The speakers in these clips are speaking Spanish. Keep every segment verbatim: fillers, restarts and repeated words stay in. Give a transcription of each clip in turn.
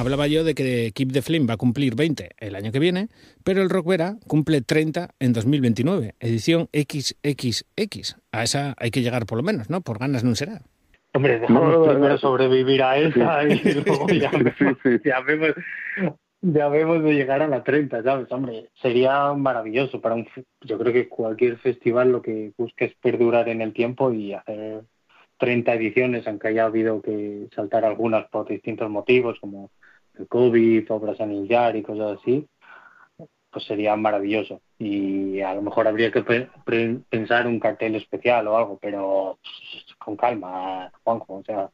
hablaba yo de que Keep the Flame va a cumplir veinte el año que viene, pero el Rock Vera cumple treinta en dos mil veintinueve, edición equis equis equis. A esa hay que llegar por lo menos, ¿no? Por ganas no será. Hombre, dejamos no, no, primero no, sobrevivir a esa sí. y luego ya, sí, sí. ya, vemos, ya vemos de llegar a la treinta, ¿sabes? Hombre, sería maravilloso para un... Yo creo que cualquier festival lo que busca es perdurar en el tiempo y hacer treinta ediciones, aunque haya habido que saltar algunas por distintos motivos, como el COVID, obras anillar y cosas así, pues sería maravilloso. Y a lo mejor habría que pe- pre- pensar un cartel especial o algo, pero con calma, Juanjo, o sea...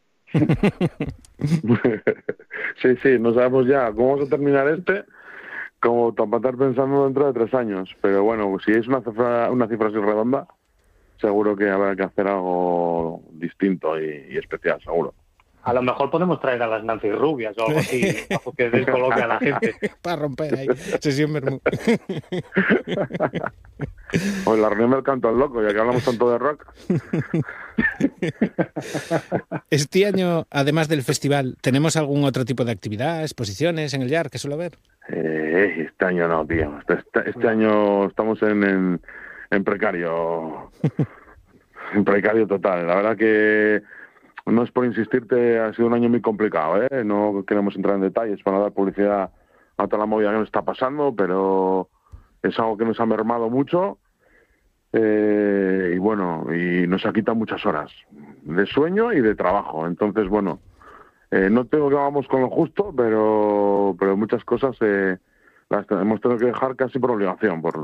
sí, sí, no sabemos ya cómo vamos a terminar este, como para estar pensando dentro de tres años. Pero bueno, si es una cifra, una cifra así redonda, seguro que habrá que hacer algo distinto y, y especial, seguro. A lo mejor podemos traer a las Nancy Rubias o algo así, bajo que descoloque a la gente. Para romper ahí, sesión Bermú. O la reunión del canto al loco, ya que hablamos tanto de rock. Este año, además del festival, ¿tenemos algún otro tipo de actividad, exposiciones en el Yar que suele haber? Eh, este año no, tío. Este, este no. año estamos en, en, en precario. En precario total. La verdad que... No es por insistirte, ha sido un año muy complicado, ¿eh? No queremos entrar en detalles para no dar publicidad a toda la movida que nos está pasando, pero es algo que nos ha mermado mucho eh, y bueno, y nos ha quitado muchas horas de sueño y de trabajo. Entonces, bueno, eh, no tengo que vamos con lo justo, pero pero muchas cosas eh, las hemos tenido que dejar casi por obligación, por